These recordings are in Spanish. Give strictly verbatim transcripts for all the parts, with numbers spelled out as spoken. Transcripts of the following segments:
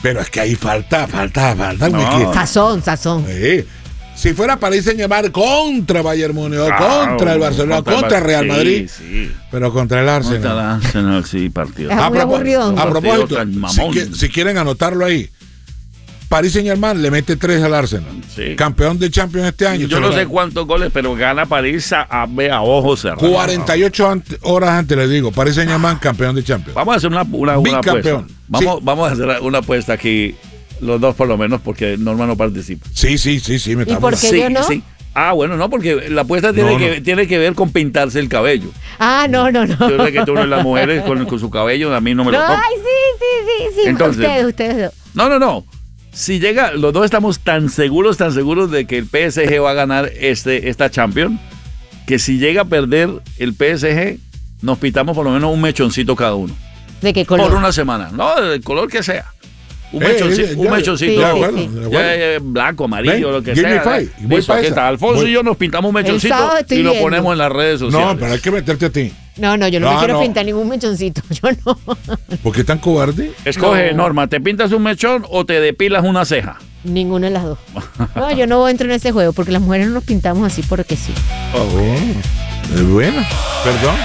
Pero es que ahí falta, falta, falta. No. Sazón, sazón. Sí. Si fuera París Saint-Germain contra Bayern Múnich, Ah, contra el Barcelona, contra, contra el Real sí, Madrid, sí. pero contra el Arsenal. Contra el Arsenal, sí, partido. Es muy aburrido. A propósito, tan si, mamón. que- si quieren anotarlo ahí, París Saint-Germain le mete tres al Arsenal. Sí. Campeón de Champions este año. Yo se no lo sé dan. cuántos goles, pero gana París a, a, a ojos cerrados. cuarenta y ocho ante- horas antes les digo, París Saint-Germain campeón de Champions. Vamos a hacer una, una, una apuesta. Bicampeón. Vamos, Sí. vamos a hacer una apuesta aquí, los dos por lo menos, porque Norma no participa. Sí, sí, sí, sí, me ¿Y estamos- por qué Sí, yo no? sí. Ah, bueno, no, porque la apuesta tiene, No, que, no. tiene que ver con pintarse el cabello. Ah, no, no, no. Yo sé que tú no, las mujeres con, con su cabello, a mí no me lo No, toca. ay, sí, sí, sí, sí. Entonces- ustedes, ustedes. No, no, no. Si llega, los dos estamos tan seguros, tan seguros de que el P S G va a ganar este, esta Champions, que si llega a perder el P S G, nos pitamos por lo menos un mechoncito cada uno. ¿De qué color? Por una semana. No, del color que sea. Un, Eh, mechonci- eh, un ya, mechoncito. sí, De sí, acuerdo, sí. de Ya, acuerdo. ya, blanco, amarillo, Ven, lo que give me sea. five. Voy Listo, pa' aquí esa. está. Alfonso Voy. y yo nos pintamos un mechoncito sábado estoy y lo viendo. ponemos en las redes sociales. No, pero hay que meterte a ti. No, no, yo no, No, me quiero no. pintar ningún mechoncito. Yo no. ¿Por qué tan cobarde? Escoge, No. Norma, ¿te pintas un mechón o te depilas una ceja? Ninguna de las dos. No, yo no entro en ese juego porque las mujeres no nos pintamos así porque sí. Oh, es bueno. Perdón.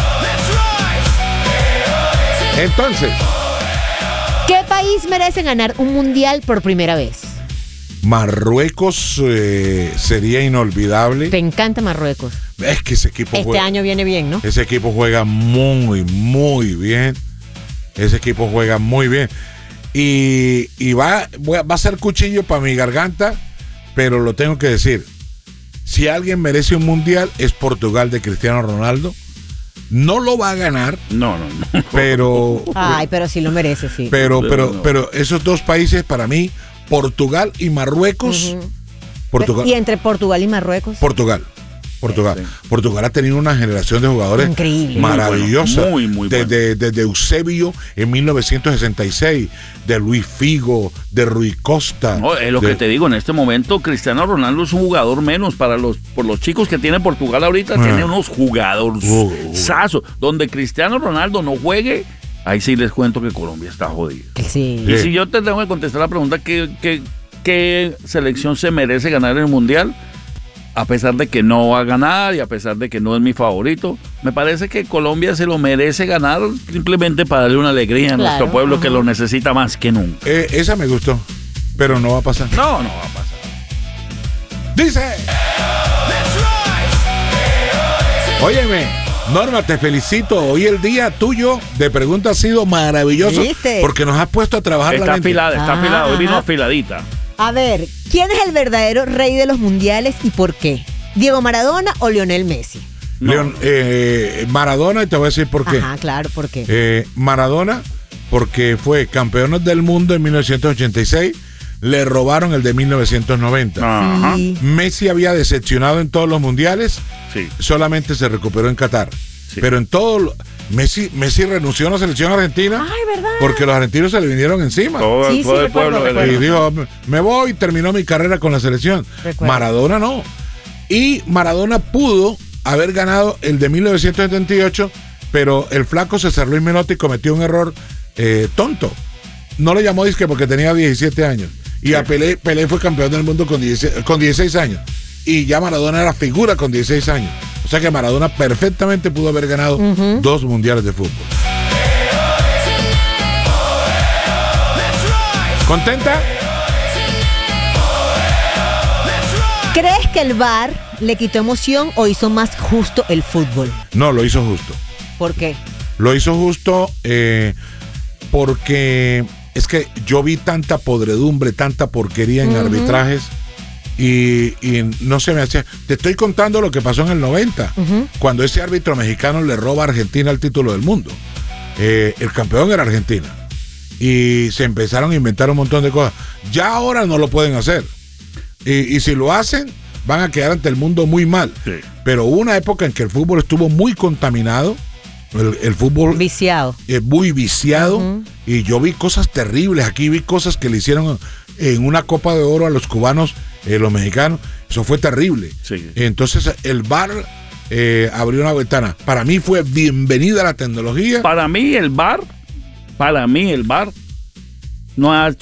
Entonces, ¿Qué país merece ganar un mundial por primera vez? Marruecos eh, sería inolvidable. Te encanta Marruecos. Es que ese equipo Este juega, año viene bien, ¿no? ese equipo juega muy, muy bien. Ese equipo juega muy bien. Y, y va, va a ser cuchillo para mi garganta, pero lo tengo que decir. Si alguien merece un mundial, es Portugal de Cristiano Ronaldo. No lo va a ganar, No, no, no. pero, Ay, pero sí lo merece, sí. pero, Pero pero, no. pero esos dos países para mí, Portugal y Marruecos, Ujú. Portugal, Y entre Portugal y Marruecos. Portugal. Portugal. Sí. Portugal ha tenido una generación de jugadores Increíble. maravillosa. Muy, muy bueno. Desde, desde Eusebio en mil novecientos sesenta y seis, de Luis Figo, de Rui Costa. No, es lo de- que te digo, en este momento Cristiano Ronaldo es un jugador menos para los por los chicos que tiene Portugal ahorita, Ah. tiene unos jugadores Uh, uh. sazos. Donde Cristiano Ronaldo no juegue, ahí sí les cuento que Colombia está jodida. Sí. Y si yo te tengo que contestar la pregunta, ¿qué, qué, qué selección se merece ganar el Mundial? A pesar de que no va a ganar y a pesar de que no es mi favorito, me parece que Colombia se lo merece ganar simplemente para darle una alegría a Claro, nuestro pueblo que ajá. lo necesita más que nunca. Eh, esa me gustó, pero no va a pasar. No, no va a pasar. Dice. Óyeme, Norma, te felicito. Hoy el día tuyo de preguntas ha sido maravilloso. ¿Viste? Porque nos has puesto a trabajar la Está mente. afilada, está Ah, afilada. Hoy vino ajá. afiladita. A ver, ¿quién es el verdadero rey de los mundiales y por qué? ¿Diego Maradona o Lionel Messi? No. Leon- eh, Maradona, y te voy a decir por qué. Ajá, claro, ¿por qué? Eh, Maradona, porque fue campeón del mundo en mil novecientos ochenta y seis, le robaron el de mil novecientos noventa. Ajá. Sí. Messi había decepcionado en todos los mundiales, Sí. solamente se recuperó en Qatar. Sí. Pero en todo, lo- Messi, Messi renunció a la selección argentina Ay, ¿verdad? porque los argentinos se le vinieron encima. Todo, Sí, todo sí, el pueblo. recuerdo, de- Y dijo, me voy, y terminó mi carrera con la selección. Recuerdo. Maradona no. Y Maradona pudo haber ganado el de mil novecientos setenta y ocho, pero el flaco César Luis Menotti cometió un error eh, tonto. No lo llamó disque porque tenía diecisiete años. Y a Pelé, Pelé fue campeón del mundo con dieciséis, con dieciséis años. Y ya Maradona era figura con dieciséis años. O sea que Maradona perfectamente pudo haber ganado Ujú. dos mundiales de fútbol. ¿Contenta? ¿Crees que el V A R le quitó emoción o hizo más justo el fútbol? No, lo hizo justo. ¿Por qué? Lo hizo justo eh, porque es que yo vi tanta podredumbre, tanta porquería en Ujú. arbitrajes y, y no se me hacía. Te estoy contando lo que pasó en el noventa, Ujú. cuando ese árbitro mexicano le roba a Argentina el título del mundo. Eh, el campeón era Argentina. Y se empezaron a inventar un montón de cosas. Ya ahora no lo pueden hacer. Y, y si lo hacen, van a quedar ante el mundo muy mal. Sí. Pero hubo una época en que el fútbol estuvo muy contaminado. El, el fútbol Viciado. eh, muy viciado. Ujú. Y yo vi cosas terribles. Aquí vi cosas que le hicieron en una Copa de Oro a los cubanos, eh, los mexicanos. Eso fue terrible. Sí. Entonces el V A R eh, abrió una ventana. Para mí fue bienvenida la tecnología. Para mí el V A R, para mí el V A R no ha